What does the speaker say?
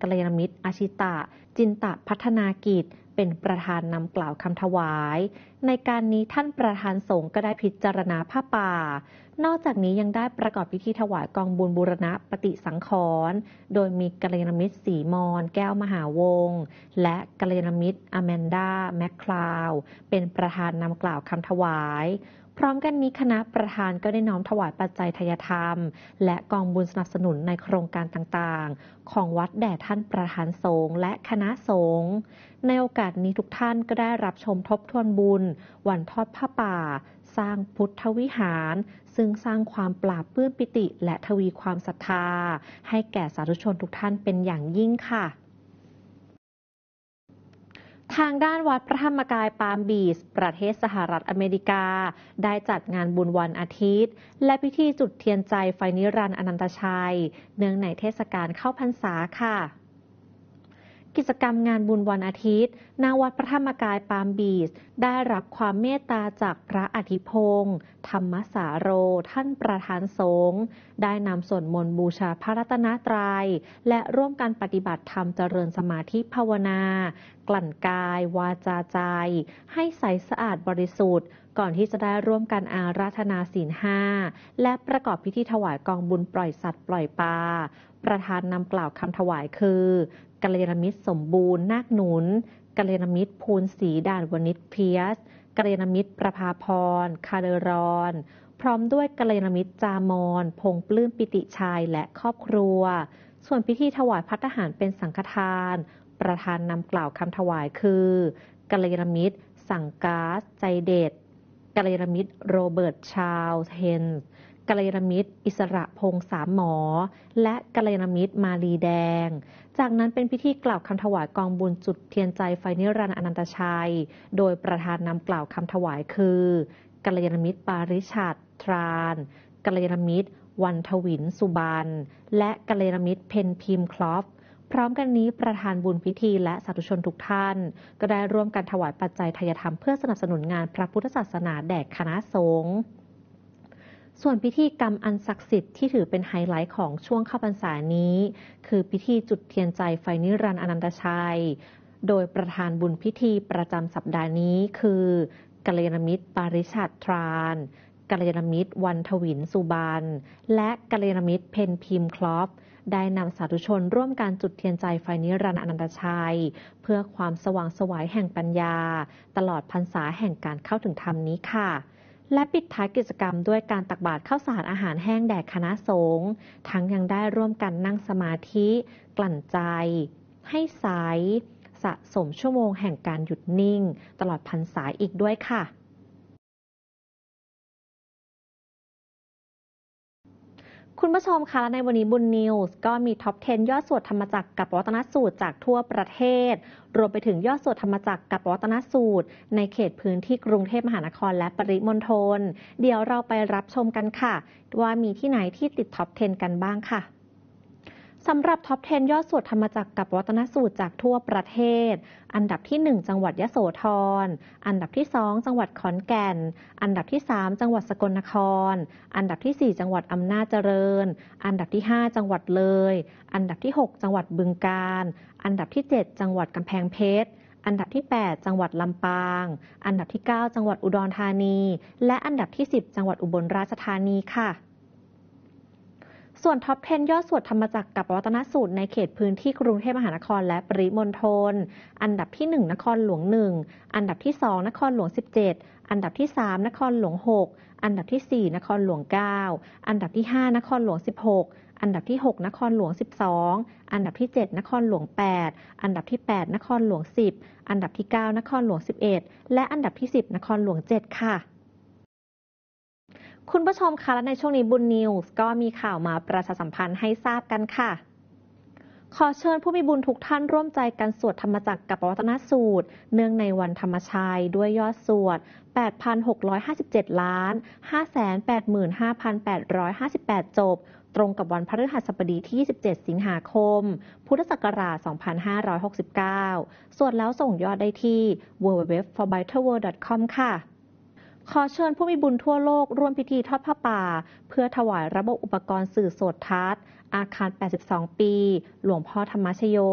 กัลยาณมิตรอาชิตะจินตพัฒนากิจเป็นประธานนำกล่าวคำถวายในการนี้ท่านประธานสงฆ์ก็ได้พิจารณาผ้าป่านอกจากนี้ยังได้ประกอบพิธีถวายกองบุญบูรณะปฏิสังขรณ์โดยมีกัลยาณมิตรศรีมรแก้วมหาวงศ์และกัลยาณมิตรอแมนดาแมคคลาวเป็นประธานนำกล่าวคำถวายพร้อมกันนี้คณะประธานก็ได้น้อมถวายปัจจัยทายธรรมและกองบุญสนับสนุนในโครงการต่างๆของวัดแด่ท่านประธานสงฆ์และคณะสงฆ์ในโอกาสนี้ทุกท่านก็ได้รับชมทบทวนบุญวันทอดผ้าป่าสร้างพุทธวิหารซึ่งสร้างความปราบปลื้มปิติและทวีความศรัทธาให้แก่สาธุชนทุกท่านเป็นอย่างยิ่งค่ะทางด้านวัดพระธรรมกายปาล์มบีชประเทศสหรัฐอเมริกาได้จัดงานบุญวันอาทิตย์และพิธีจุดเทียนใจไฟนิรันดร์อนันตชัยเนื่องในเทศกาลเข้าพรรษาค่ะกิจกรรมงานบุญวันอาทิตย์ณวัดพระธรรมกายปาล์มบีชได้รับความเมตตาจากพระอธิพงศ์ธรรมสาโรท่านประธานสงฆ์ได้นำสวดมนต์บูชาพระรัตนตรัยและร่วมกันปฏิบัติธรรมเจริญสมาธิภาวนากลั่นกายวาจาใจให้ใสสะอาดบริสุทธิ์ก่อนที่จะได้ร่วมกันอาราธนาศีล 5และประกอบพิธีถวายกองบุญปล่อยสัตว์ปล่อยปลาประธานนำกล่าวคำถวายคือกัลยาณมิตรสมบูรณ์นาคหนุนกัลยาณมิตรภูลศรีด่านวณิชเพียสกัลยาณมิตรประภาพรคาเดรอนพร้อมด้วยกัลยาณมิตรจามอนพงษ์ปลื้มปิติชัยและครอบครัวส่วนพิธีถวายภัตตาหารเป็นสังฆทานประธานนำกล่าวคำถวายคือกัลยาณมิตรสังกาสใจเด็ดกัลยาณมิตรโรเบิร์ตชาร์ลส์เฮนส์กัลยาณมิตรอิสระพงษ์สามหมอและกัลยาณมิตรมาลีแดงจากนั้นเป็นพิธีกล่าวคำถวายกองบุญจุดเทียนใจไฟนิรันดร์อนันตชัยโดยประธานนำกล่าวคำถวายคือกัลยาณมิตรปาริชัดทรานกัลยาณมิตรวันทวินสุบรรณและกัลยาณมิตรเพนพิมคลอฟพร้อมกันนี้ประธานบุญพิธีและสาธุชนทุกท่านก็ได้ร่วมกันถวายปัจจัยทายธรรมเพื่อสนับสนุนงานพระพุทธศาสนาแด่คณะสงฆ์ส่วนพิธีกรรมอันศักดิ์สิทธิ์ที่ถือเป็นไฮไลท์ของช่วงเข้าพรรษานี้คือพิธีจุดเทียนใจไฟนิรันดร์อนันตชัยโดยประธานบุญพิธีประจำสัปดาห์นี้คือกัลยาณมิตรปาริชัดทรานกัลยาณมิตรวันทวินสุบรรณและกัลยาณมิตรเพนพิมคลอฟได้นำสาธุชนร่วมการจุดเทียนใจไฟนิรันดร์อนันตชัยเพื่อความสว่างไสวแห่งปัญญาตลอดพรรษาแห่งการเข้าถึงธรรมนี้ค่ะและปิดท้ายกิจกรรมด้วยการตักบาตรข้าวสารอาหารแห้งแด่คณะสงฆ์ทั้งยังได้ร่วมกันนั่งสมาธิกลั่นใจให้ใสสะสมชั่วโมงแห่งการหยุดนิ่งตลอดพรรษาอีกด้วยค่ะคุณผู้ชมคะและในวันนี้บุญนิวส์ก็มีท็อป 10 ยอดสวดธรรมจักรกับปวัตนสูตรจากทั่วประเทศรวมไปถึงยอดสวดธรรมจักรกับปวัตนสูตรในเขตพื้นที่กรุงเทพมหานครและปริมณฑลเดี๋ยวเราไปรับชมกันค่ะว่ามีที่ไหนที่ติดท็อป 10 กันบ้างค่ะสำหรับท็อป 10 ยอดสวดธรรมจักรกับปวัตนสูตรจากทั่วประเทศอันดับที่ 1 จังหวัดยโสธรอันดับที่ 2 จังหวัดขอนแก่นอันดับที่ 3 จังหวัดสกลนครอันดับที่ 4 จังหวัดอำนาจเจริญอันดับที่ 5 จังหวัดเลยอันดับที่ 6 จังหวัดบึงกาฬอันดับที่ 7 จังหวัดกำแพงเพชรอันดับที่ 8 จังหวัดลำปางอันดับที่ 9 จังหวัดอุดรธานีและอันดับที่ 10 จังหวัดอุบลราชธานีค่ะส่วนท็อป 10 ยอดสวดธรรมจักรกับปวัตนสูตรในเขตพื้นที่กรุงเทพมหานครและปริมณฑลอันดับที่ 1 นครหลวง 1 อันดับที่ 2 นครหลวง 17 อันดับที่ 3 นครหลวง 6 อันดับที่ 4 นครหลวง 9 อันดับที่ 5 นครหลวง 16 อันดับที่ 6 นครหลวง 12 อันดับที่ 7 นครหลวง 8 อันดับที่ 8 นครหลวง 10 อันดับที่ 9 นครหลวง 11 และอันดับที่ 10 นครหลวง 7 ค่ะคุณผู้ชมคะและในช่วงนี้บุญนิวส์ก็มีข่าวมาประชาสัมพันธ์ให้ทราบกันค่ะขอเชิญผู้มีบุญทุกท่านร่วมใจกันสวดธรรมจักรกับปวัตนสูตรเนื่องในวันธรรมชัยด้วยยอดสวด 8,657,585,858 จบตรงกับวันพฤหัสบดีที่ 27 สิงหาคม พุทธศักราช 2569 สวดแล้วส่งยอดได้ที่ www.forbitterworld.com ค่ะขอเชิญผู้มีบุญทั่วโลกร่วมพิธีทอดผ้าป่าเพื่อถวายระบบอุปกรณ์สื่อโสตทัศน์อาคาร 82 ปีหลวงพ่อธรรมชโย